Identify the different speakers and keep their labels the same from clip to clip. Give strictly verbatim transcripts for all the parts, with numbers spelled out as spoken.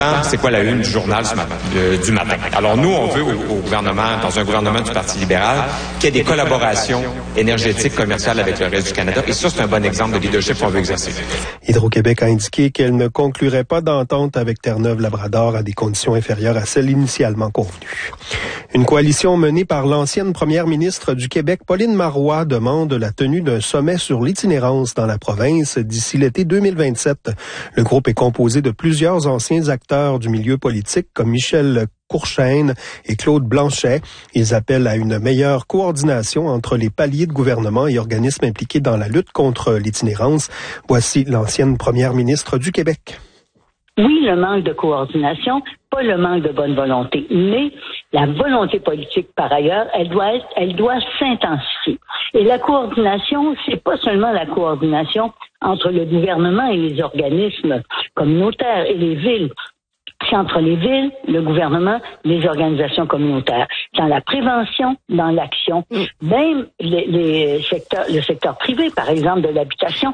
Speaker 1: C'est quoi la une du journal du matin? Alors nous, on veut au, au gouvernement, dans un gouvernement du Parti libéral, qu'il y ait des collaborations énergétiques, commerciales avec le reste du Canada. Et ça, c'est un bon exemple de leadership qu'on veut exercer.
Speaker 2: Hydro-Québec a indiqué qu'elle ne conclurait pas d'entente avec Terre-Neuve-Labrador à des conditions inférieures à celles initialement convenues. Une coalition menée par l'ancienne première ministre du Québec, Pauline Marois, demande la tenue d'un sommet sur l'itinérance dans la province d'ici l'été deux mille vingt-sept. Le groupe est composé de plusieurs anciens acteurs du milieu politique comme Michel Courchaine et Claude Blanchet. Ils appellent à une meilleure coordination entre les paliers de gouvernement et organismes impliqués dans la lutte contre l'itinérance. Voici l'ancienne première ministre du Québec.
Speaker 3: Oui, le manque de coordination, pas le manque de bonne volonté, mais la volonté politique, par ailleurs, elle doit être, elle doit s'intensifier. Et la coordination, c'est pas seulement la coordination entre le gouvernement et les organismes communautaires et les villes. C'est entre les villes, le gouvernement, les organisations communautaires. Dans la prévention, dans l'action, même les, les secteurs, le secteur privé, par exemple, de l'habitation.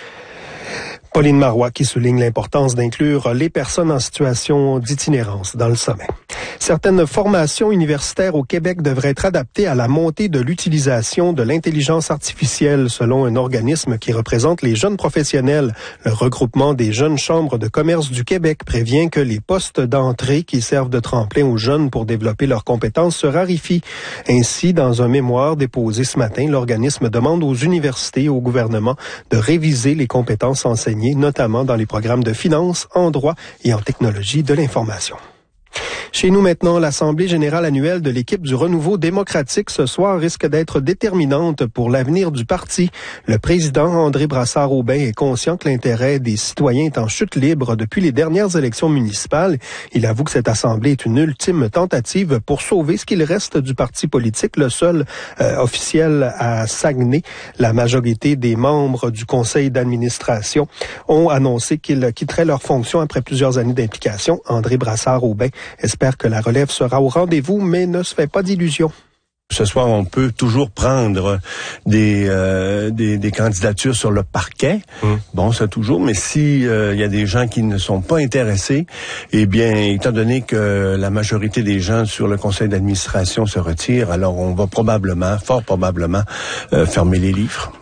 Speaker 2: Pauline Marois qui souligne l'importance d'inclure les personnes en situation d'itinérance dans le sommet. Certaines formations universitaires au Québec devraient être adaptées à la montée de l'utilisation de l'intelligence artificielle, selon un organisme qui représente les jeunes professionnels. Le regroupement des jeunes chambres de commerce du Québec prévient que les postes d'entrée qui servent de tremplin aux jeunes pour développer leurs compétences se raréfient. Ainsi, dans un mémoire déposé ce matin, l'organisme demande aux universités et au gouvernement de réviser les compétences enseignées, notamment dans les programmes de finance, en droit et en technologie de l'information. Chez nous maintenant, l'Assemblée générale annuelle de l'équipe du Renouveau démocratique ce soir risque d'être déterminante pour l'avenir du parti. Le président André Brassard-Aubin est conscient que l'intérêt des citoyens est en chute libre depuis les dernières élections municipales. Il avoue que cette assemblée est une ultime tentative pour sauver ce qu'il reste du parti politique, le seul euh, officiel à Saguenay. La majorité des membres du conseil d'administration ont annoncé qu'ils quitteraient leurs fonctions après plusieurs années d'implication. André Brassard-Aubin espère que la relève sera au rendez-vous, mais ne se fait pas d'illusions.
Speaker 4: Ce soir, on peut toujours prendre des euh, des, des candidatures sur le parquet. Mmh. Bon, ça toujours, mais si euh, il y a des gens qui ne sont pas intéressés, eh bien, étant donné que la majorité des gens sur le conseil d'administration se retirent, alors on va probablement, fort probablement, euh, fermer les livres.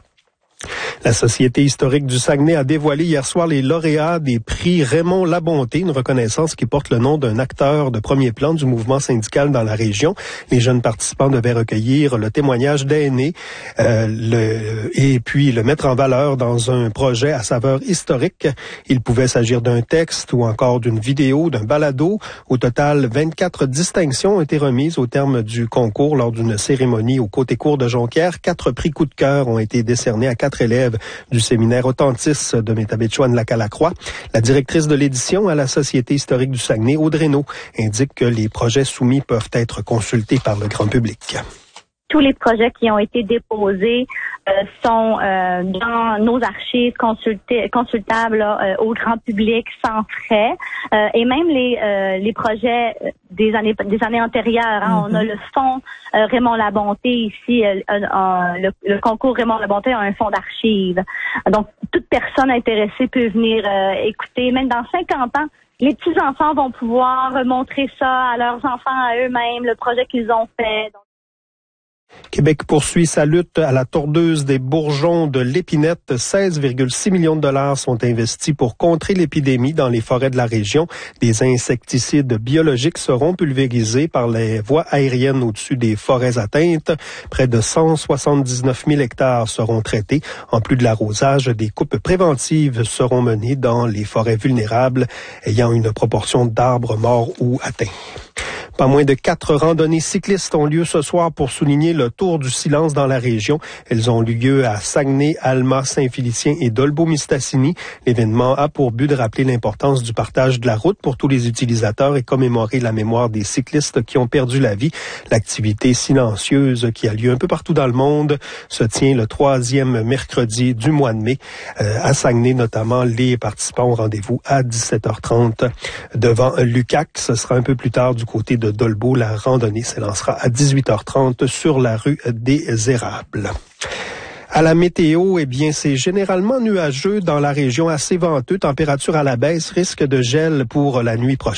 Speaker 2: La Société historique du Saguenay a dévoilé hier soir les lauréats des prix Raymond Labonté, une reconnaissance qui porte le nom d'un acteur de premier plan du mouvement syndical dans la région. Les jeunes participants devaient recueillir le témoignage d'aînés euh, le, et puis le mettre en valeur dans un projet à saveur historique. Il pouvait s'agir d'un texte ou encore d'une vidéo, d'un balado. Au total, vingt-quatre distinctions ont été remises au terme du concours lors d'une cérémonie au Côté-Court de Jonquière. Quatre prix coup de cœur ont été décernés à quatre élèves du séminaire Authentice de Métabetchouan-Lac-à-la-Croix. La directrice de l'édition à la Société historique du Saguenay, Audrey Naud, indique que les projets soumis peuvent être consultés par le grand public.
Speaker 5: Tous les projets qui ont été déposés euh, sont euh, dans nos archives consultés, consultables là, euh, au grand public sans frais, euh, et même les euh, les projets des années des années antérieures. Hein, mm-hmm. On a le fonds euh, Raymond Labonté ici, euh, euh, le, le concours Raymond Labonté a un fonds d'archives. Donc toute personne intéressée peut venir euh, écouter, même dans cinquante ans. Les petits-enfants vont pouvoir montrer ça à leurs enfants, à eux-mêmes, le projet qu'ils ont fait. Donc,
Speaker 2: Québec poursuit sa lutte à la tordeuse des bourgeons de l'épinette. seize virgule six millions de dollars sont investis pour contrer l'épidémie dans les forêts de la région. Des insecticides biologiques seront pulvérisés par les voies aériennes au-dessus des forêts atteintes. Près de cent soixante-dix-neuf mille hectares seront traités. En plus de l'arrosage, des coupes préventives seront menées dans les forêts vulnérables ayant une proportion d'arbres morts ou atteints. Pas moins de quatre randonnées cyclistes ont lieu ce soir pour souligner le Tour du silence dans la région. Elles ont lieu à Saguenay, Alma, Saint-Félicien et Dolbeau-Mistassini. L'événement a pour but de rappeler l'importance du partage de la route pour tous les utilisateurs et commémorer la mémoire des cyclistes qui ont perdu la vie. L'activité silencieuse qui a lieu un peu partout dans le monde se tient le troisième mercredi du mois de mai. Euh, à Saguenay, notamment, les participants ont rendez-vous à dix-sept heures trente devant Lucac. Ce sera un peu plus tard du côté de Dolbeau. La randonnée s'élancera à dix-huit heures trente sur la rue des Érables. À la météo, eh bien, c'est généralement nuageux dans la région, assez venteux, température à la baisse, risque de gel pour la nuit prochaine.